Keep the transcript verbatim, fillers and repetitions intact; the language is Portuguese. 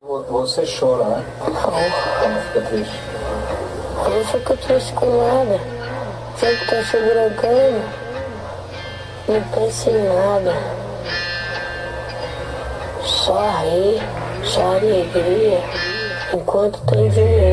Você chora, né? Quando fica triste. Eu não fico triste com nada. Sempre tô se brincando. Não penso em nada. Só rir, só alegria, enquanto tem dinheiro.